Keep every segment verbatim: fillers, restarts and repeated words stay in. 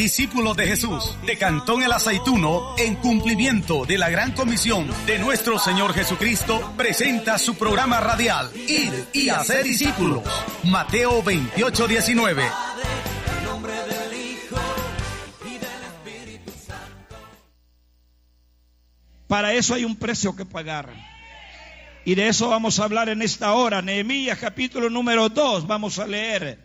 Discípulos de Jesús, de Cantón El Aceituno, en cumplimiento de la gran comisión de nuestro Señor Jesucristo, presenta su programa radial, Ir y Hacer Discípulos. Mateo veintiocho diecinueve. Para eso hay un precio que pagar. Y de eso vamos a hablar en esta hora. Nehemías capítulo número dos, vamos a leer.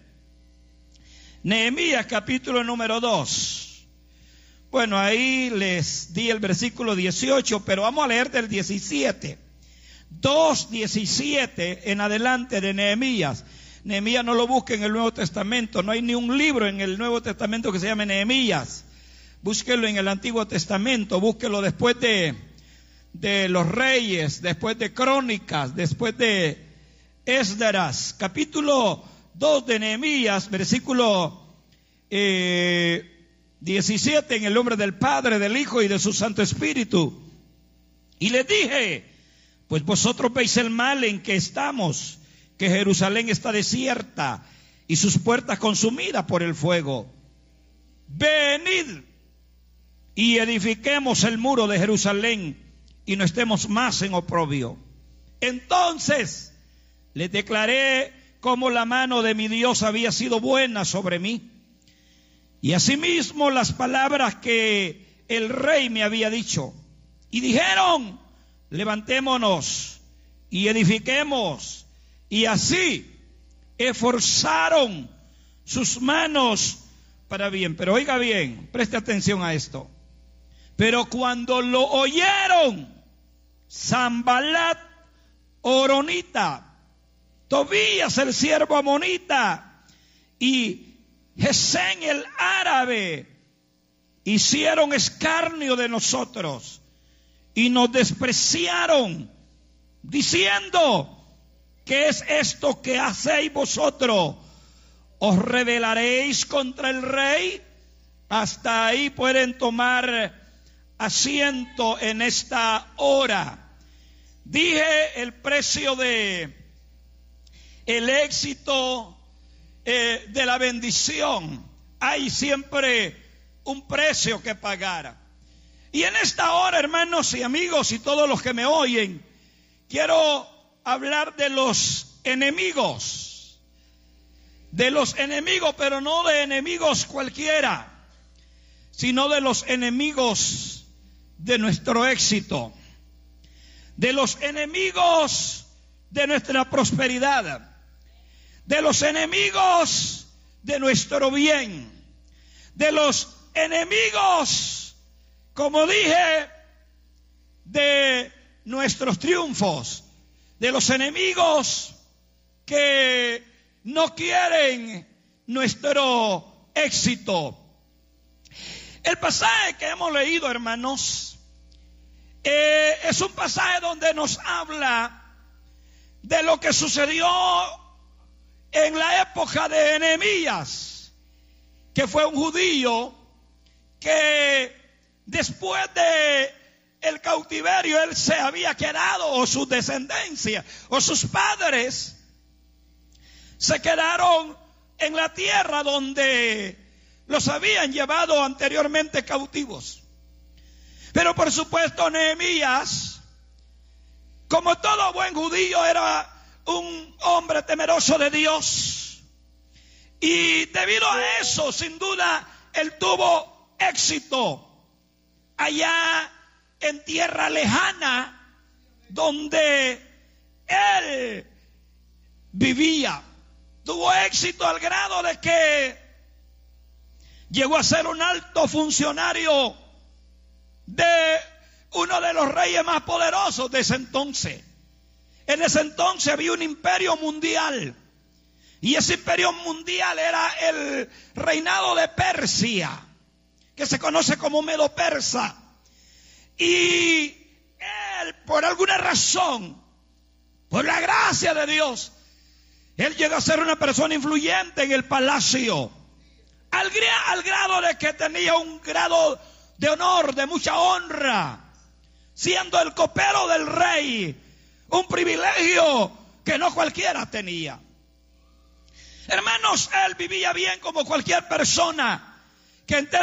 Nehemías capítulo número dos. Bueno, ahí les di el versículo dieciocho, pero vamos a leer del diecisiete. dos diecisiete en adelante de Nehemías. Nehemías no lo busque en el Nuevo Testamento. No hay ni un libro en el Nuevo Testamento que se llame Nehemías. Búsquelo en el Antiguo Testamento. Búsquelo después de, de los Reyes, después de Crónicas, después de Esdras. Capítulo dos de Nehemías, versículo eh, diecisiete, en el nombre del Padre, del Hijo y de su Santo Espíritu. Y les dije, pues vosotros veis el mal en que estamos, que Jerusalén está desierta y sus puertas consumidas por el fuego. Venid y edifiquemos el muro de Jerusalén y no estemos más en oprobio. Entonces les declaré cómo la mano de mi Dios había sido buena sobre mí, y asimismo las palabras que el rey me había dicho. Y dijeron, levantémonos y edifiquemos. Y así esforzaron sus manos para bien. Pero oiga bien, preste atención a esto. Pero cuando lo oyeron Sanballat horonita, Tobías el siervo amonita y Gesén el árabe, hicieron escarnio de nosotros y nos despreciaron, diciendo, ¿qué es esto que hacéis vosotros? ¿Os rebelaréis contra el rey? Hasta ahí pueden tomar asiento en esta hora. Dije el precio de el éxito eh, de la bendición. Hay siempre un precio que pagar. Y en esta hora, hermanos y amigos y todos los que me oyen, quiero hablar de los enemigos. De los enemigos, pero no de enemigos cualquiera, sino de los enemigos de nuestro éxito, de los enemigos de nuestra prosperidad, de los enemigos de nuestro bien, de los enemigos, como dije, de nuestros triunfos, de los enemigos que no quieren nuestro éxito. El pasaje que hemos leído, hermanos, eh, es un pasaje donde nos habla de lo que sucedió en la época de Nehemías, que fue un judío que después de el cautiverio él se había quedado, o su descendencia, o sus padres se quedaron en la tierra donde los habían llevado anteriormente cautivos. Pero por supuesto Nehemías, como todo buen judío, era un hombre temeroso de Dios. Y debido a eso, sin duda, él tuvo éxito allá en tierra lejana donde él vivía. Tuvo éxito al grado de que llegó a ser un alto funcionario de uno de los reyes más poderosos de ese entonces. En ese entonces había un imperio mundial, y ese imperio mundial era el reinado de Persia, que se conoce como Medo-Persa. Y él, por alguna razón, por la gracia de Dios, él llegó a ser una persona influyente en el palacio, al, al grado de que tenía un grado de honor, de mucha honra, siendo el copero del rey, un privilegio que no cualquiera tenía. Hermanos, él vivía bien como cualquier persona que esté